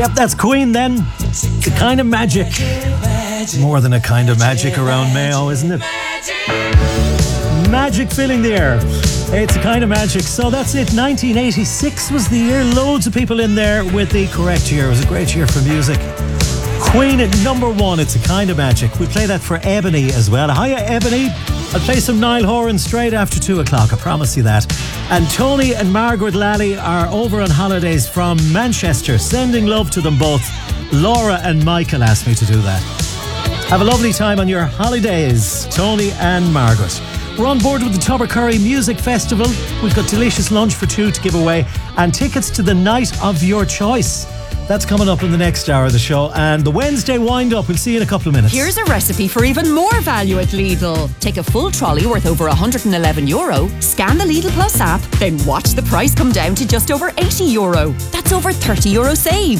Yep, that's Queen then. The Kind of Magic. More than a kind of magic around Mayo, isn't it? Magic filling the air. It's a kind of magic. So that's it. 1986 was the year. Loads of people in there with the correct year. It was a great year for music. Queen at number 1. It's a kind of magic. We play that for Ebony as well. Hiya, Ebony. I'll play some Niall Horan straight after 2 o'clock. I promise you that. And Tony and Margaret Lally are over on holidays from Manchester. Sending love to them both. Laura and Michael asked me to do that. Have a lovely time on your holidays, Tony and Margaret. We're on board with the Tubbercurry Music Festival. We've got delicious lunch for 2 to give away and tickets to the night of your choice. That's coming up in the next hour of the show. And the Wednesday wind-up, we'll see you in a couple of minutes. Here's a recipe for even more value at Lidl. Take a full trolley worth over €111, scan the Lidl Plus app, then watch the price come down to just over €80. That's over €30 saved.